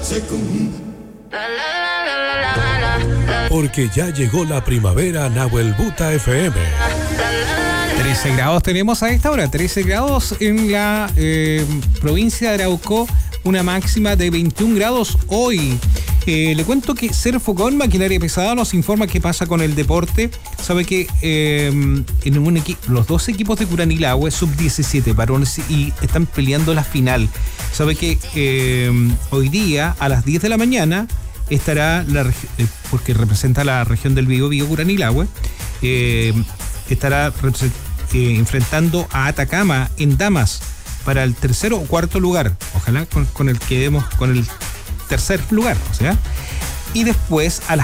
Porque ya llegó la primavera a Nahuel Buta FM. 13 grados tenemos a esta hora, 13 grados en la provincia de Arauco, una máxima de 21 grados hoy. Le cuento que Serfocon, maquinaria pesada, nos informa qué pasa con el deporte. Sabe que los dos equipos de Curanilahue, sub-17 varones, y están peleando la final. Sabe que hoy día a las 10 de la mañana estará, porque representa la región del Biobío Curanilahue, estará enfrentando a Atacama en damas para el tercero o cuarto lugar. Ojalá con el que demos con el tercer lugar, o sea. Y después a las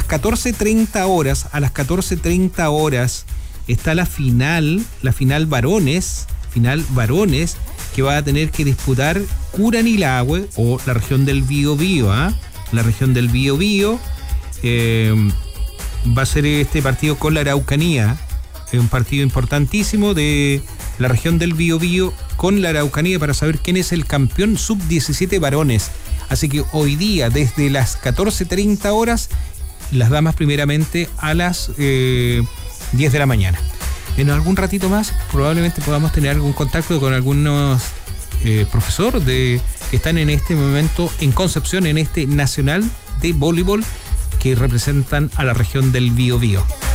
14:30 horas está la final varones, que va a tener que disputar Curanilahue o la región del Biobío, la región del Biobío. Va a ser este partido con la Araucanía, un partido importantísimo de la región del Biobío con la Araucanía para saber quién es el campeón sub-17 varones. Así que hoy día, desde las 14:30 horas, las damas primeramente a las 10 de la mañana. En algún ratito más probablemente podamos tener algún contacto con algunos profesores que están en este momento en Concepción, en este nacional de voleibol, que representan a la región del Biobío.